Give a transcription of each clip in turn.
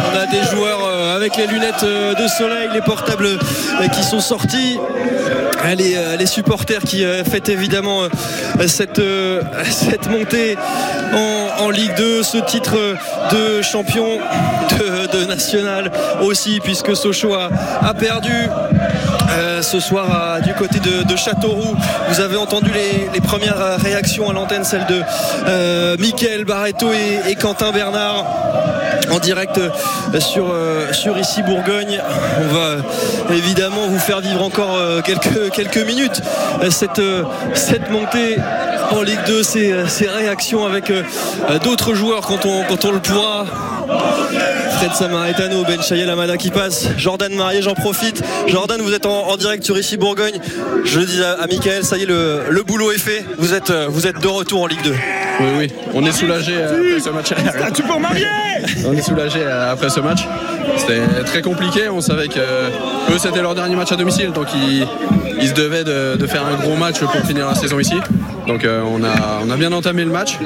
On a des joueurs avec les lunettes de soleil, les portables qui sont sortis. Les supporters qui fêtent évidemment cette montée en Ligue 2, ce titre de champion de national aussi, puisque Sochaux a perdu ce soir du côté de Châteauroux. Vous avez entendu les premières réactions à l'antenne, celle de Mickaël Barreto et Quentin Bernard en direct sur ici Bourgogne. On va évidemment vous faire vivre encore quelques minutes cette montée en Ligue 2, ces réactions avec d'autres joueurs quand on le pourra. Fred Samaritano, Ben Chayel, Amada qui passe, Jordan Marié, j'en profite. Jordan, vous êtes en direct sur ici Bourgogne. Je le dis à Mickaël, ça y est, le boulot est fait. Vous êtes de retour en Ligue 2. Oui, on est soulagé après ce match. On est soulagé après ce match. C'était très compliqué. On savait que eux c'était leur dernier match à domicile, donc ils se devaient de faire un gros match pour finir la saison ici. Donc on a bien entamé le match.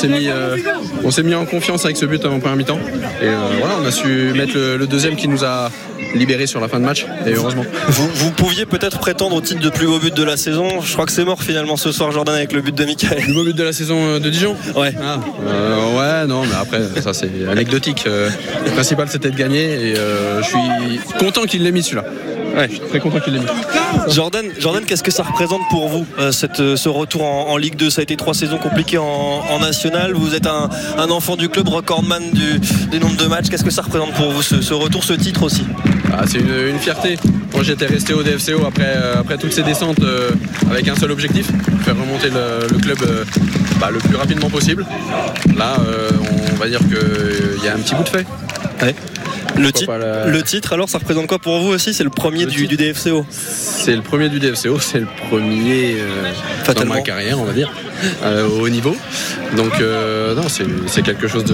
On s'est mis en confiance avec ce but en première mi-temps. Et voilà, on a su mettre le deuxième qui nous a libéré sur la fin de match, et heureusement. Vous pouviez peut-être prétendre au titre de plus beau but de la saison. Je crois que c'est mort finalement ce soir, Jordan, avec le but de Mickaël. Le beau but de la saison de Dijon. Ouais. Ouais, non, mais après ça c'est anecdotique. Le principal c'était de gagner, et je suis content qu'il l'ait mis celui-là. Ouais, je suis très content qu'il l'ait mis. Jordan, qu'est-ce que ça représente pour vous, ce retour en Ligue 2? Ça a été 3 saisons compliquées en national. Vous êtes un enfant du club, recordman du nombre de matchs. Qu'est-ce que ça représente pour vous, ce retour, ce titre aussi? C'est une fierté. Moi j'étais resté au DFCO après toutes ces descentes avec un seul objectif, faire remonter le club le plus rapidement possible. Là on va dire qu'il y a un petit bout de fait. Ouais. Le titre, alors ça représente quoi pour vous aussi? C'est le premier du DFCO. C'est le premier du DFCO, c'est le premier dans ma carrière, on va dire, au haut niveau. Donc non, c'est quelque chose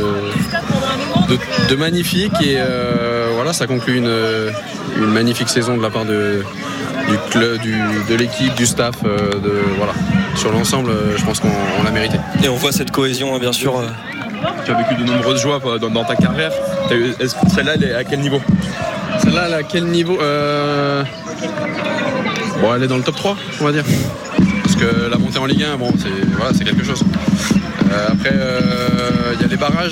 de magnifique, et voilà, ça conclut une magnifique saison de la part du club, de l'équipe, du staff, voilà. Sur l'ensemble, je pense qu'on l'a mérité. Et on voit cette cohésion, bien sûr. Tu as vécu de nombreuses joies dans ta carrière. Celle-là, elle est à quel niveau? Celle-là, elle est à quel niveau? Elle est dans le top 3, on va dire. Parce que la montée en Ligue 1, c'est quelque chose. Après, il y a les barrages.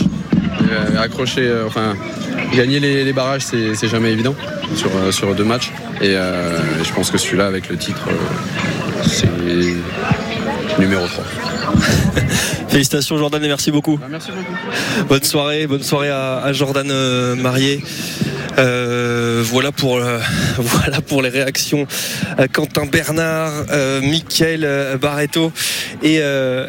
Gagner les barrages, c'est jamais évident sur 2 matchs. Et je pense que celui-là, avec le titre, c'est numéro 3. Félicitations Jordan, et merci beaucoup. Merci beaucoup. Bonne soirée à Jordan Marié. Voilà pour les réactions. Quentin Bernard, Mickaël Barreto et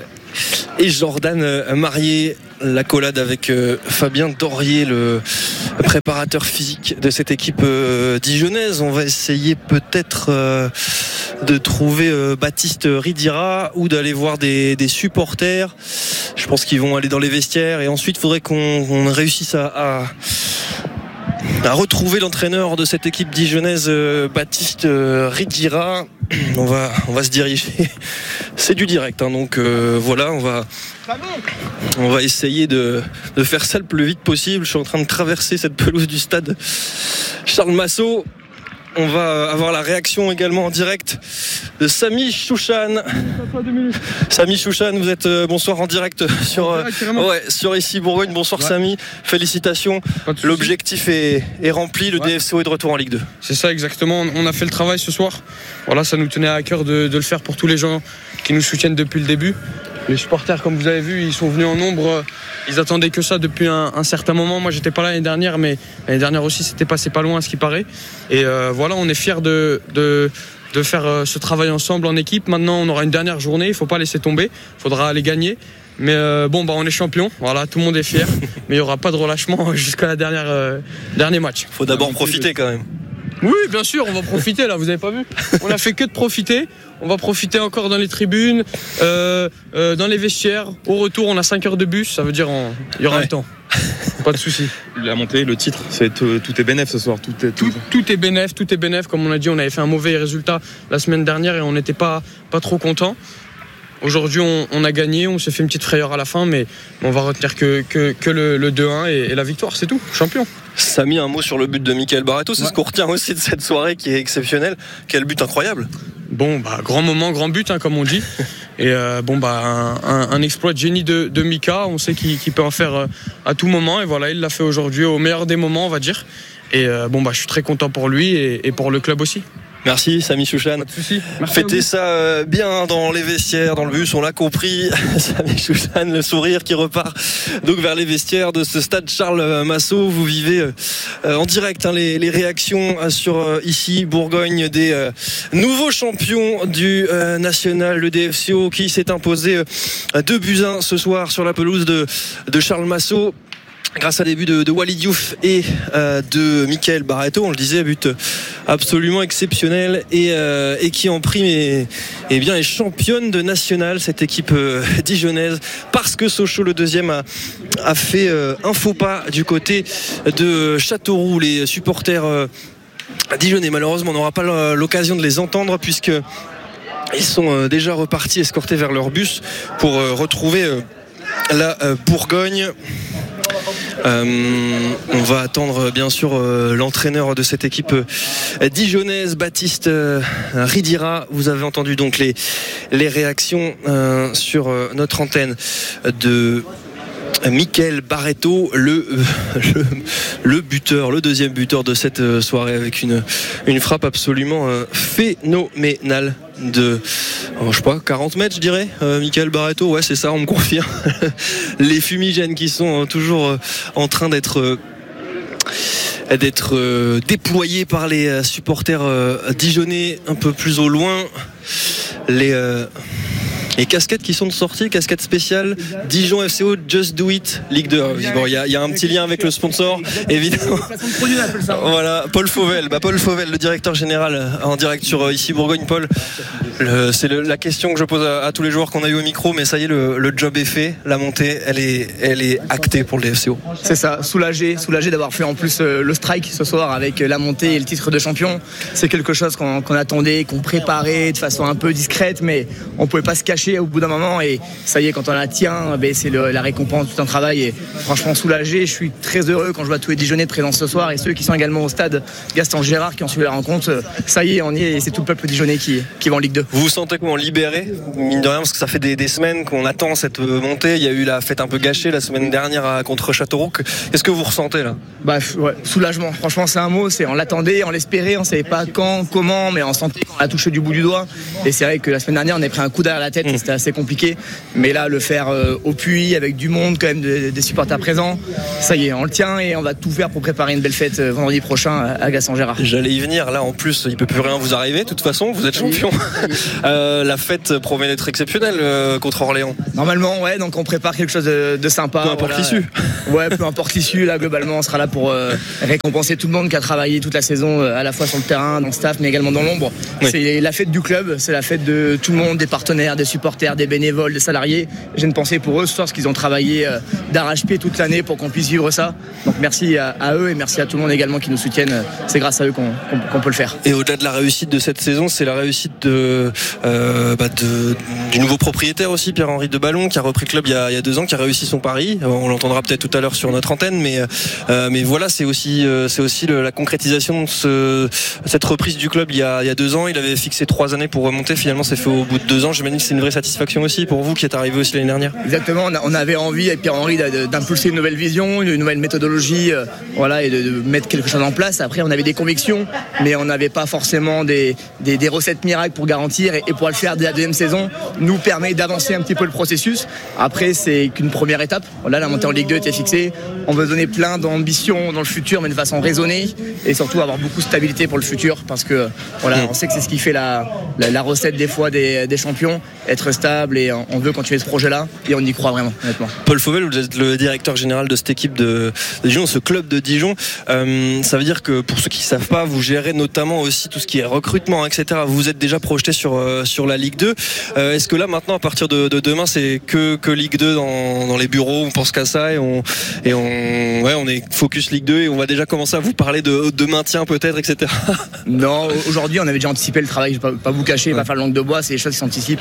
Jordan Marié. L'accolade avec Fabien Dorier, le préparateur physique de cette équipe dijonnaise. On va essayer peut-être de trouver Baptiste Ridira, ou d'aller voir des supporters. Je pense qu'ils vont aller dans les vestiaires, et ensuite il faudrait qu'on réussisse à retrouver l'entraîneur de cette équipe dijonnaise, Baptiste Ridira. On va se diriger. C'est du direct, donc voilà, on va essayer de faire ça le plus vite possible. Je suis en train de traverser cette pelouse du stade Charles Massot. On va avoir la réaction également en direct de Samy Chouchan. Samy Chouchan, vous êtes bonsoir en direct sur ici Bourgogne. Bonsoir Samy, félicitations. L'objectif est rempli, le DFCO est de retour en Ligue 2. C'est ça exactement, on a fait le travail ce soir. Voilà, ça nous tenait à cœur de le faire pour tous les gens qui nous soutiennent depuis le début. Les supporters, comme vous avez vu, ils sont venus en nombre. Ils attendaient que ça depuis un certain moment. Moi, j'étais pas là l'année dernière, mais l'année dernière aussi, c'était passé pas loin à ce qui paraît. Et voilà, on est fiers de faire ce travail ensemble en équipe. Maintenant, on aura une dernière journée. Il faut pas laisser tomber. Il faudra aller gagner. Mais on est champion. Voilà, tout le monde est fier. Mais il y aura pas de relâchement jusqu'à la dernier match. Il faut d'abord profiter quand même. Oui, bien sûr, on va profiter là, vous avez pas vu? On a fait que de profiter. On va profiter encore dans les tribunes, dans les vestiaires. Au retour, on a 5 heures de bus, ça veut dire il y aura le temps. Pas de souci. La montée, le titre, tout est bénef ce soir. Tout est bénef. Comme on a dit, on avait fait un mauvais résultat la semaine dernière et on n'était pas trop content. Aujourd'hui, on a gagné, on s'est fait une petite frayeur à la fin, mais on va retenir que le 2-1 et la victoire, c'est tout, champion. Samy, un mot sur le but de Mickaël Barreto, c'est ce qu'on retient aussi de cette soirée qui est exceptionnelle. Quel but incroyable. Bon, grand moment, grand but, comme on dit. Et un exploit de génie de Mika, on sait qu'il peut en faire à tout moment. Et voilà, il l'a fait aujourd'hui au meilleur des moments, on va dire. Et je suis très content pour lui et pour le club aussi. Merci Samy Chouchan. Pas de soucis. Fêtez ça bien dans les vestiaires, dans le bus, on l'a compris. Samy Chouchan, le sourire qui repart donc vers les vestiaires de ce stade Charles Massot. Vous vivez en direct les réactions sur ici Bourgogne des nouveaux champions du national, le DFCO qui s'est imposé 2-1 ce soir sur la pelouse de Charles Massot. Grâce à des buts de Walid Diouf et de Mickaël Barreto, on le disait, but absolument exceptionnel et qui en prime est championne de national, cette équipe dijonnaise, parce que Sochaux, le deuxième, a fait un faux pas du côté de Châteauroux. Les supporters dijonnais, malheureusement, on n'aura pas l'occasion de les entendre puisque ils sont déjà repartis escortés vers leur bus pour retrouver la Bourgogne. On va attendre bien sûr l'entraîneur de cette équipe dijonnaise, Baptiste Ridira. Vous avez entendu donc les réactions sur notre antenne de Mickaël Barreto, le buteur, le deuxième buteur de cette soirée, avec une frappe absolument phénoménale de 40 mètres, je dirais. Mickaël Barreto, ouais, c'est ça, on me confirme. Les fumigènes qui sont toujours en train d'être déployés par les supporters dijonnais un peu plus au loin. Les casquettes qui sont de sortie, casquettes spéciales Dijon FCO Just Do It Ligue 2. Bon, il y a un petit lien avec le sponsor, évidemment. Voilà, Paul Fauvel, le directeur général, en direct sur ici Bourgogne. Paul, c'est la question que je pose à tous les joueurs qu'on a eu au micro, mais ça y est, le job est fait, la montée, elle est actée pour le FCO. C'est ça, soulagé d'avoir fait en plus le strike ce soir avec la montée et le titre de champion. C'est quelque chose qu'on attendait, qu'on préparait de façon un peu discrète, mais on pouvait pas se cacher au bout d'un moment, et ça y est, quand on la tient, c'est la récompense de tout un travail, et franchement soulagé. Je suis très heureux quand je vois tous les Dijonnais présents ce soir et ceux qui sont également au stade Gaston Gérard qui ont suivi la rencontre. Ça y est, on y est, et c'est tout le peuple dijonnais qui va en Ligue 2. Vous vous sentez comment libéré, mine de rien, parce que ça fait des semaines qu'on attend cette montée. Il y a eu la fête un peu gâchée la semaine dernière contre Châteauroux. Qu'est-ce que vous ressentez là? Ouais, soulagement, franchement c'est un mot, on l'attendait, on l'espérait, on savait pas quand, comment, mais on sentait qu'on l'a touché du bout du doigt, et c'est vrai que la semaine dernière on a pris un coup derrière la tête, c'était assez compliqué, mais là le faire au puits avec du monde quand même, des supporters présents, ça y est, on le tient et on va tout faire pour préparer une belle fête vendredi prochain à Gaston Gérard. J'allais y venir, là en plus il peut plus rien vous arriver, de toute façon vous êtes champion. La fête promet d'être exceptionnelle contre Orléans. Normalement, ouais, donc on prépare quelque chose de sympa. Peu importe l'issue. Ouais, peu importe l'issue, là globalement on sera là pour récompenser tout le monde qui a travaillé toute la saison, à la fois sur le terrain, dans le staff, mais également dans l'ombre. Oui. C'est la fête du club, c'est la fête de tout le monde, des partenaires, des supporters, des bénévoles, des salariés. J'ai une pensée pour eux ce soir, parce qu'ils ont travaillé d'arrache-pied toute l'année pour qu'on puisse vivre ça. Donc merci à eux et merci à tout le monde également qui nous soutiennent. C'est grâce à eux qu'on peut le faire. Et au-delà de la réussite de cette saison, c'est la réussite du nouveau propriétaire aussi, Pierre-Henri Deballon, qui a repris le club il y a 2 ans, qui a réussi son pari. On l'entendra peut-être tout à l'heure sur notre antenne, mais voilà, c'est aussi la concrétisation de cette reprise du club il y a 2 ans. Il avait fixé 3 années pour remonter, finalement c'est fait au bout de 2 ans. J'imagine que c'est une vraie satisfaction aussi pour vous qui êtes arrivé aussi l'année dernière. Exactement, on avait envie avec Pierre-Henri d'impulser une nouvelle vision, une nouvelle méthodologie, et de mettre quelque chose en place. Après on avait des convictions, mais on n'avait pas forcément des recettes miracles pour garantir, et pour le faire dès la 2e saison nous permet d'avancer un petit peu le processus. Après c'est qu'une première étape. Là la montée en Ligue 2 était fixée, on veut donner plein d'ambitions dans le futur, mais de façon raisonnée, et surtout avoir beaucoup de stabilité pour le futur, parce que on sait que c'est ce qui fait la recette des fois des champions, être stable, et on veut continuer ce projet là et on y croit vraiment, honnêtement. Paul Fauvel, vous êtes le directeur général de cette équipe de Dijon, ce club de Dijon. Ça veut dire que pour ceux qui ne savent pas, vous gérez notamment aussi tout ce qui est recrutement, etc. Vous êtes déjà projeté sur la Ligue 2. Est-ce que là maintenant, à partir de demain, c'est que Ligue 2 dans les bureaux, on pense qu'à ça, et on est focus Ligue 2, et on va déjà commencer à vous parler de maintien peut-être, etc. Non, aujourd'hui on avait déjà anticipé le travail, je ne vais pas vous cacher, pas faire langue de bois, c'est des choses qui s'anticipent quand même des mois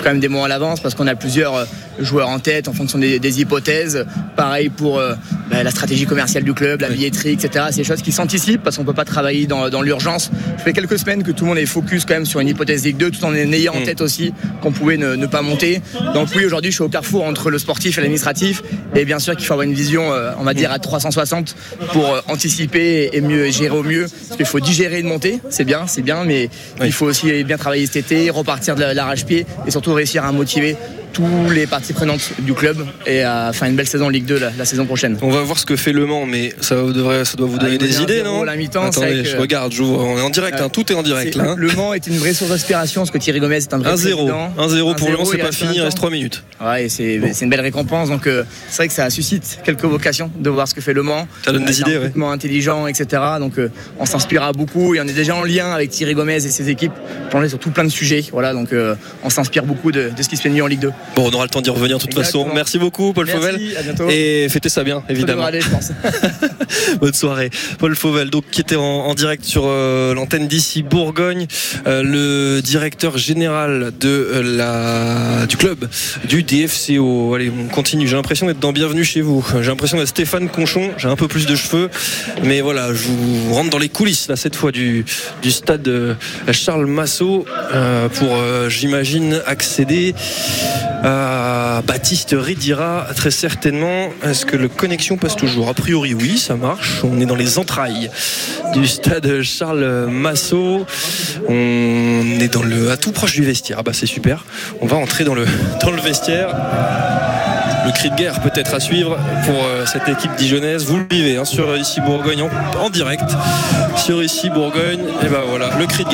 à l'avance parce qu'on a plusieurs joueurs en tête en fonction des hypothèses. Pareil pour la stratégie commerciale du club, la billetterie, etc. C'est des choses qui s'anticipent parce qu'on ne peut pas travailler dans l'urgence. Ça fait quelques semaines que tout le monde est focus quand même sur une hypothèse Ligue 2 tout en ayant en tête aussi qu'on pouvait ne pas monter. Donc oui, aujourd'hui je suis au carrefour entre le sportif et l'administratif et bien sûr qu'il faut avoir une vision on va dire à 360 pour anticiper et mieux gérer au mieux parce qu'il faut digérer une montée, c'est bien mais il faut aussi bien travailler cet été, repartir de l'arrache-pied et surtout réussir à motiver tous les parties prenantes du club et à faire une belle saison en Ligue 2 la saison prochaine. On va voir ce que fait Le Mans, mais ça doit vous donner des idées, non? La mi-temps, attendez, je regarde, on est en direct, tout est en direct là. Le Mans est une vraie source d'inspiration, parce que Thierry Gomez est un vrai 1-0 pour Le Mans, c'est pas fini, il reste 3 minutes. Ouais, et c'est une belle récompense, donc c'est vrai que ça suscite quelques vocations de voir ce que fait Le Mans. Ça donne des idées, ouais. Intelligent, etc. Donc on s'inspirera beaucoup et on est déjà en lien avec Thierry Gomez et ses équipes plongées sur tout plein de sujets. Voilà, donc on s'inspire beaucoup de ce qui se fait de mieux en Ligue 2. Bon, on aura le temps d'y revenir de toute façon. Merci beaucoup, Paul Fauvel. À bientôt. Et fêtez ça bien, évidemment. Aller, je pense. Bonne soirée. Paul Fauvel, donc, qui était en direct sur l'antenne d'ici Bourgogne, le directeur général du club du DFCO. Allez, on continue. J'ai l'impression d'être dans Bienvenue chez vous. J'ai l'impression d'être Stéphane Conchon. J'ai un peu plus de cheveux, mais voilà, je vous rentre dans les coulisses là cette fois du stade Charles Massot pour, j'imagine, accéder à Baptiste Ridira très certainement. Est-ce que le connexion passe toujours? A priori oui, ça marche. On est dans les entrailles du stade Charles Massot. On est à tout proche du vestiaire. C'est super. On va entrer dans le vestiaire. Le cri de guerre peut-être à suivre pour cette équipe dijonnaise. Vous le vivez sur Ici Bourgogne en direct sur Ici Bourgogne. Et voilà, le cri de guerre.